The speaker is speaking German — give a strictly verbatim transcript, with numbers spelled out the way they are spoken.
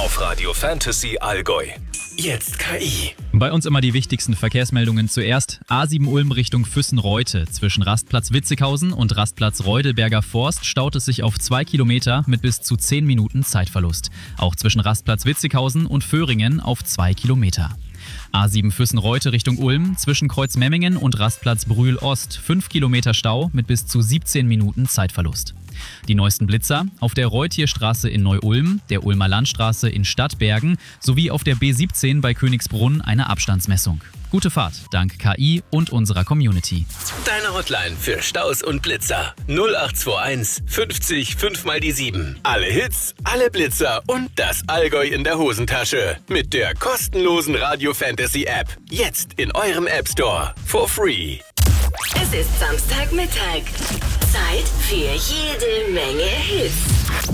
auf Radio Fantasy Allgäu. Jetzt K I. Bei uns immer die wichtigsten Verkehrsmeldungen zuerst. A sieben Ulm Richtung Füssen-Reute. Zwischen Rastplatz Witzighausen und Rastplatz Reudelberger Forst staut es sich auf zwei Kilometer mit bis zu zehn Minuten Zeitverlust. Auch zwischen Rastplatz Witzighausen und Föhringen auf zwei Kilometer. A sieben Füssen-Reute Richtung Ulm. Zwischen Kreuz Memmingen und Rastplatz Brühl Ost fünf Kilometer Stau mit bis zu siebzehn Minuten Zeitverlust. Die neuesten Blitzer auf der Reutierstraße in Neu-Ulm, der Ulmer Landstraße in Stadtbergen sowie auf der B siebzehn bei Königsbrunn eine Abstandsmessung. Gute Fahrt, dank K I und unserer Community. Deine Hotline für Staus und Blitzer. null acht zwei eins fünfzig fünf mal die sieben. Alle Hits, alle Blitzer und das Allgäu in der Hosentasche. Mit der kostenlosen Radio Fantasy App. Jetzt in eurem App Store. For free. Es ist Samstagmittag. Zeit für jede Menge Hits.